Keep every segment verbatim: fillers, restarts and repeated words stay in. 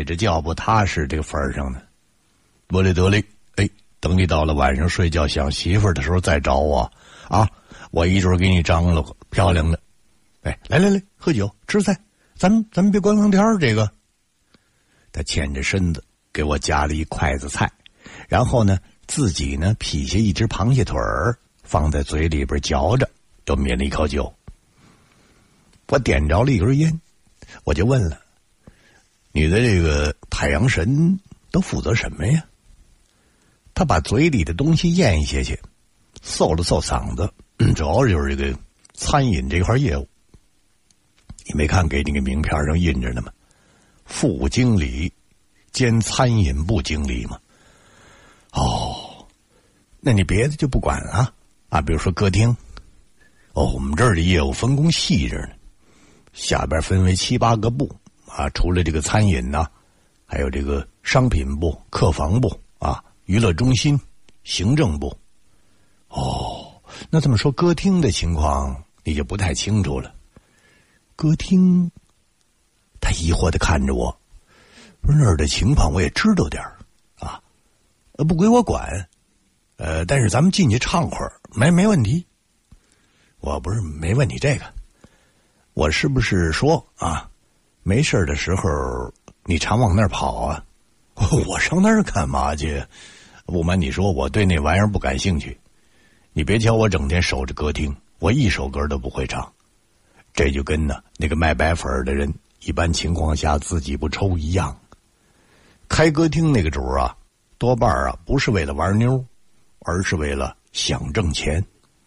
这觉不踏实这个份儿上呢。得嘞得嘞，哎，等你到了晚上睡觉想媳妇儿的时候再找我啊，我一准给你张罗个漂亮的。哎，来来来，喝酒吃菜，咱们咱们别观望天儿。这个，他欠着身子给我夹了一筷子菜，然后呢，自己呢劈下一只螃蟹腿儿放在嘴里边嚼着，又抿了一口酒。我点着了一根烟，我就问了：“你的这个太阳神都负责什么呀？”他把嘴里的东西咽下去，搜了搜嗓子，主要就是这个餐饮这块业务。你没看给你个名片上印着呢吗？副经理兼餐饮部经理吗？哦，那你别的就不管了啊？比如说歌厅，哦，我们这儿的业务分工细着呢，下边分为七八个部啊，除了这个餐饮呢、啊，还有这个商品部、客房部啊。娱乐中心、行政部。哦，那这么说歌厅的情况你就不太清楚了。歌厅，他疑惑地看着我，说那儿的情况我也知道点儿啊，呃，不归我管，呃，但是咱们进去唱会儿，没没问题。我不是没问你这个，我是不是说啊，没事的时候你常往那儿跑啊？我上那儿干嘛去？不瞒你说，我对那玩意儿不感兴趣。你别瞧我整天守着歌厅，我一首歌都不会唱。这就跟呢那个卖白粉的人一般情况下自己不抽一样。开歌厅那个主啊，多半啊不是为了玩妞，而是为了想挣钱。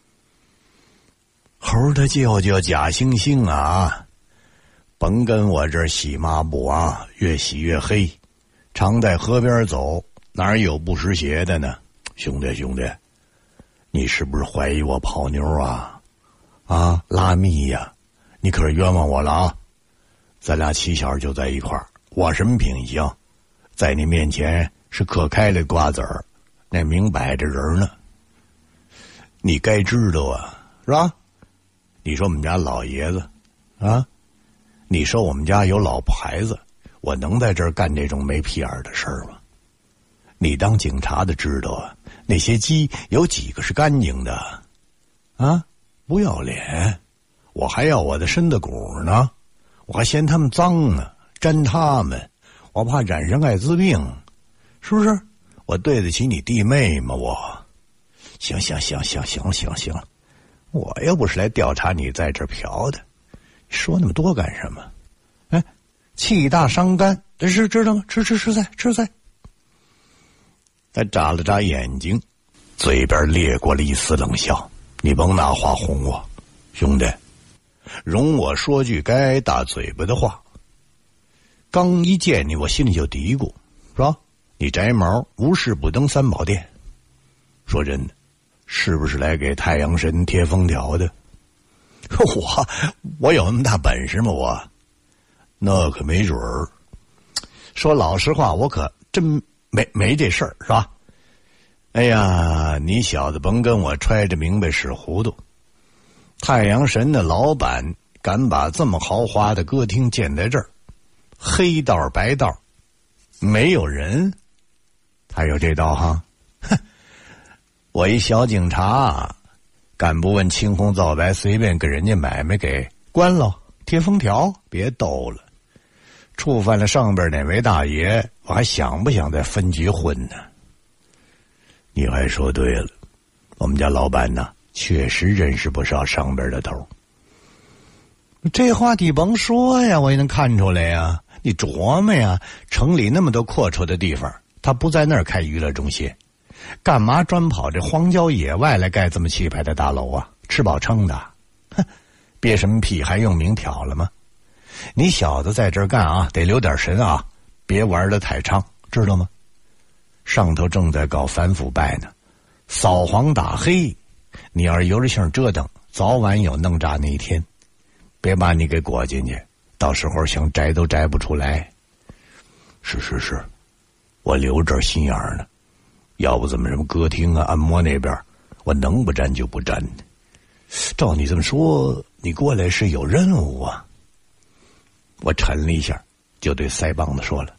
猴他舅舅假惺惺啊，甭跟我这儿洗抹布啊，越洗越黑。常在河边走，哪有不湿鞋的呢？兄弟兄弟，你是不是怀疑我泡妞啊？啊，拉密呀！你可是冤枉我了啊！咱俩起小就在一块儿，我什么品行？在你面前是嗑开了瓜子儿，那明摆着人呢。你该知道啊，是吧？你说我们家老爷子啊，你说我们家有老婆孩子，我能在这儿干这种没屁眼的事儿吗？你当警察的知道啊，那些鸡有几个是干净的？啊，不要脸！我还要我的身子骨呢，我还嫌他们脏呢，沾他们，我怕染上艾滋病，是不是？我对得起你弟妹吗？我，行行行行行行行，我又不是来调查你在这儿嫖的，说那么多干什么？哎，气大伤肝，这是知道吗？吃吃吃菜吃菜。他眨了眨眼睛，嘴边裂过了一丝冷笑。你甭拿话哄我，兄弟，容我说句该大嘴巴的话。刚一见你，我心里就嘀咕，是吧？你摘毛无事不登三宝殿。说真的，是不是来给太阳神贴封条的？我我有那么大本事吗？我那可没准儿。说老实话，我可真没没这事儿，是吧？哎呀，你小子甭跟我揣着明白使糊涂。太阳神的老板敢把这么豪华的歌厅建在这儿，黑道白道没有人，他有这道哈？哼，我一小警察，敢不问青红皂白，随便跟人家买卖给关了，贴封条，别逗了。触犯了上边哪位大爷，我还想不想在分局混呢？你还说对了，我们家老板呢，确实认识不少上边的头。这话你甭说呀，我也能看出来呀。你琢磨呀，城里那么多阔绰的地方，他不在那儿开娱乐中心，干嘛专跑这荒郊野外来盖这么气派的大楼啊？吃饱撑的，哼，憋什么屁还用明挑了吗？你小子在这儿干啊，得留点神啊，别玩得太猖，知道吗？上头正在搞反腐败呢，扫黄打黑，你要是有着性折腾，早晚有弄炸那一天，别把你给裹进去，到时候想摘都摘不出来。是是是，我留着心眼儿呢，要不怎么什么歌厅啊、按摩那边，我能不沾就不沾呢。照你这么说，你过来是有任务啊？我沉了一下，就对腮帮子说了：“